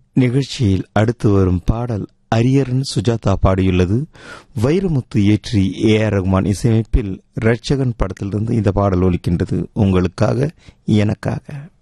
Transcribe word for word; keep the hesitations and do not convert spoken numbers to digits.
நிகழ்ச்சியில் அடுத்து வரும் பாடல் அரியரன் சுஜாதா பாடியுள்ளது. வைரமுத்து இயற்றி ஏ ஆர் ரகுமான் இசையமைப்பில் ரட்சகன் படத்திலிருந்து இந்த பாடல் ஒலிக்கின்றது. உங்களுக்காக, எனக்காக.